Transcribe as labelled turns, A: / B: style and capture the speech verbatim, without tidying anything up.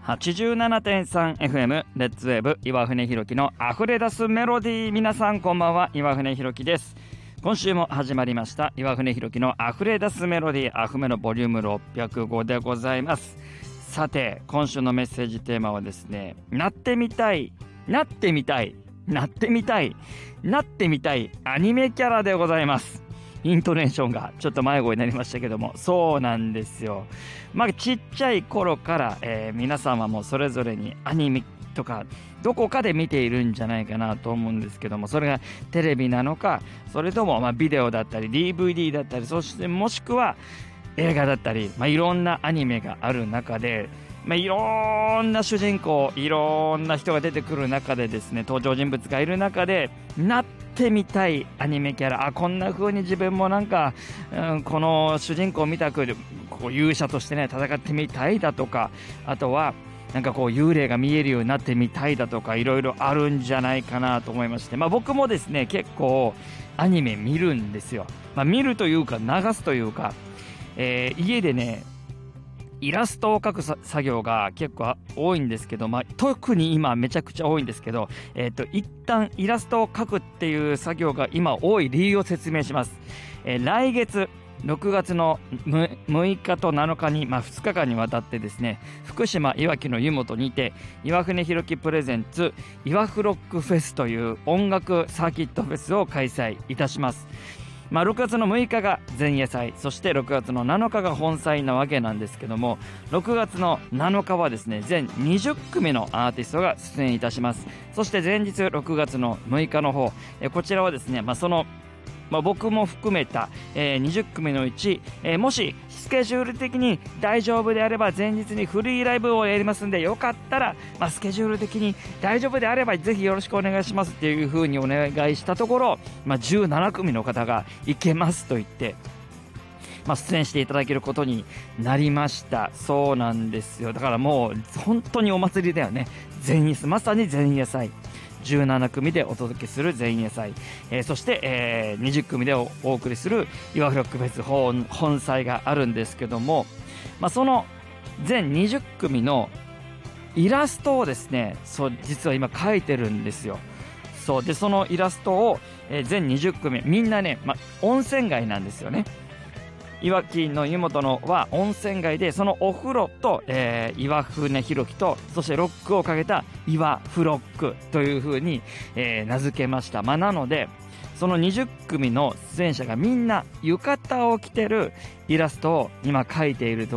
A: はちじゅうななてんさんエフエム レッツウェーブ岩船弘樹の溢れ出すメロディー。皆さんこんばんは、岩船弘樹です。今週も始まりました岩船弘樹の溢れ出すメロディー、アフメのボリュームろっぴゃくごでございます。さて、今週のメッセージテーマはですね、なってみたいなってみたいなってみたいなってみたいアニメキャラでございます。イントネーションがちょっと迷子になりましたけども、そうなんですよ。まあちっちゃい頃から、えー、皆さんはもうそれぞれにアニメとかどこかで見ているんじゃないかなと思うんですけども、それがテレビなのか、それともまあビデオだったり ディーブイディー だったり、そしてもしくは映画だったり、まあ、いろんなアニメがある中で、まあ、いろんな主人公、いろんな人が出てくる中でですね、登場人物がいる中でなってみたいアニメキャラ、あ、こんな風に自分もなんか、うん、この主人公を見たくこう勇者としてね戦ってみたいだとか、あとはなんかこう幽霊が見えるようになってみたいだとか、いろいろあるんじゃないかなと思いまして、まあ、僕もですね結構アニメ見るんですよ。まあ、見るというか流すというか、えー、家でねイラストを描く作業が結構多いんですけど、まあ、特に今めちゃくちゃ多いんですけど、えーと、一旦イラストを描くっていう作業が今多い理由を説明します。えー、来月ろくがつのむいかとなのかに、まあ、ふつかかんにわたってですね、福島いわきの湯本にて岩船弘樹プレゼンツ岩フロックフェスという音楽サーキットフェスを開催いたします。まあ、ろくがつのむいかが前夜祭、そしてろくがつのなのかが本祭なわけなんですけども、ろくがつのなのかはですね全にじゅっくみのアーティストが出演いたします。そして前日ろくがつのむいかの方、えこちらはですね、まあ、そのまあ、僕も含めた、えー、にじゅっくみのうち、えー、もしスケジュール的に大丈夫であれば前日にフリーライブをやりますんで、よかったら、まあ、スケジュール的に大丈夫であればぜひよろしくお願いしますっていう風にお願いしたところ、まあ、じゅうななくみの方が行けますと言って、まあ、出演していただけることになりました。そうなんですよ。だからもう本当にお祭りだよね。前夜、まさに前夜祭、じゅうななくみでお届けする前夜祭、えー、そして、えー、にじゅっくみで お, お送りする岩フロックフェス 本, 本祭があるんですけども、まあ、その全にじゅっくみのイラストをですね、そう実は今描いてるんですよ。そうで、そのイラストを、えー、全にじゅっくみみんなね、まあ、温泉街なんですよね。いわきの湯本のは温泉街で、そのお風呂と、えー、岩船弘樹と、そしてロックをかけた岩フロックという風に、えー、名付けました。まあ、なのでそのにじゅっくみの出演者がみんな浴衣を着てるイラストを今描いていると